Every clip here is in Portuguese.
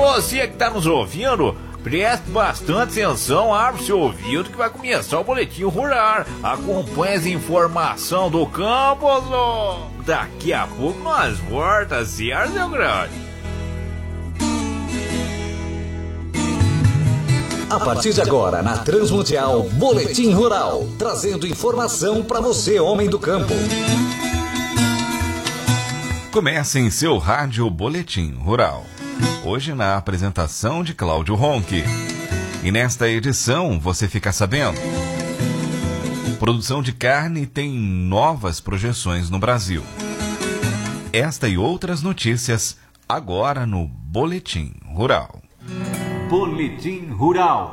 Você que está nos ouvindo, preste bastante atenção, abre seu ouvido que vai começar o Boletim Rural. Acompanhe as informações do campo, daqui a pouco nós voltamos, certo, meu grande? A partir de agora, na Transmundial, Boletim Rural, trazendo informação para você, homem do campo. Comece em seu rádio Boletim Rural. Hoje na apresentação de Cláudio Ronchi. E nesta edição você fica sabendo: produção de carne tem novas projeções no Brasil. Esta e outras notícias agora no Boletim Rural. Boletim Rural.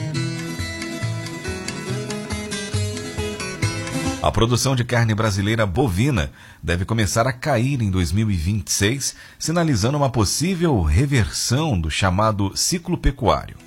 A produção de carne brasileira bovina deve começar a cair em 2026, sinalizando uma possível reversão do chamado ciclo pecuário.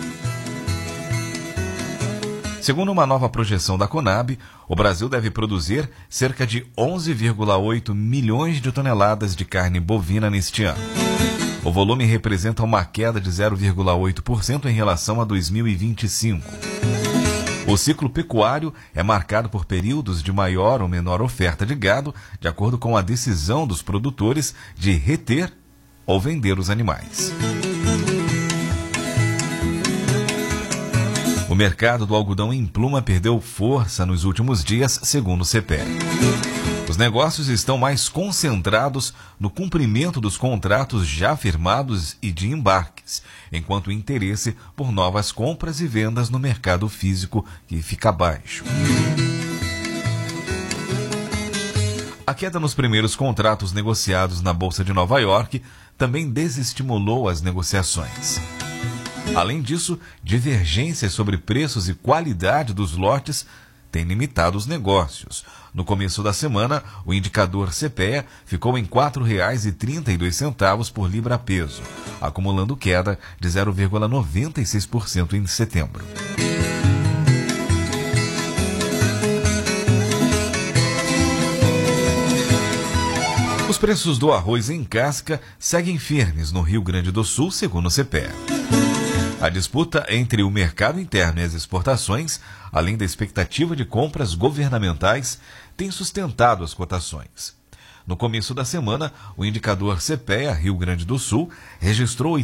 Segundo uma nova projeção da Conab, o Brasil deve produzir cerca de 11,8 milhões de toneladas de carne bovina neste ano. O volume representa uma queda de 0,8% em relação a 2025. O ciclo pecuário é marcado por períodos de maior ou menor oferta de gado, de acordo com a decisão dos produtores de reter ou vender os animais. O mercado do algodão em pluma perdeu força nos últimos dias, segundo o CPEA. Os negócios estão mais concentrados no cumprimento dos contratos já firmados e de embarques, enquanto o interesse por novas compras e vendas no mercado físico que fica baixo. A queda nos primeiros contratos negociados na Bolsa de Nova York também desestimulou as negociações. Além disso, divergências sobre preços e qualidade dos lotes têm limitado os negócios. No começo da semana, o indicador CPEA ficou em R$ 4,32 por libra-peso, acumulando queda de 0,96% em setembro. Os preços do arroz em casca seguem firmes no Rio Grande do Sul, segundo o CPEA. A disputa entre o mercado interno e as exportações, além da expectativa de compras governamentais, tem sustentado as cotações. No começo da semana, o indicador CPEA Rio Grande do Sul registrou R$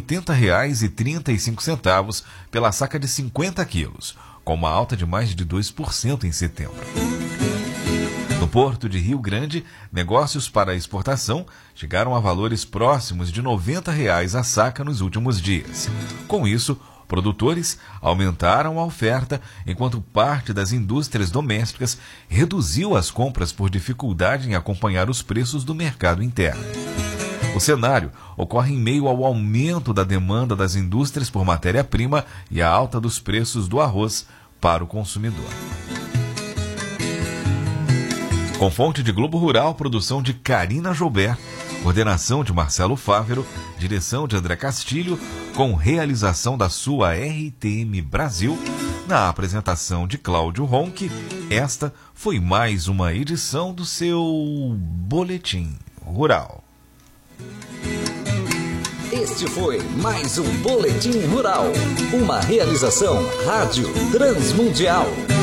80,35 pela saca de 50 quilos, com uma alta de mais de 2% em setembro. No Porto de Rio Grande, negócios para exportação chegaram a valores próximos de R$ 90 a saca nos últimos dias. Com isso, produtores aumentaram a oferta, enquanto parte das indústrias domésticas reduziu as compras por dificuldade em acompanhar os preços do mercado interno. O cenário ocorre em meio ao aumento da demanda das indústrias por matéria-prima e a alta dos preços do arroz para o consumidor. Com fonte de Globo Rural, produção de Karina Joubert, coordenação de Marcelo Fávero, direção de André Castilho, com realização da sua RTM Brasil, na apresentação de Cláudio Ronchi, esta foi mais uma edição do seu Boletim Rural. Este foi mais um Boletim Rural, uma realização Rádio Transmundial.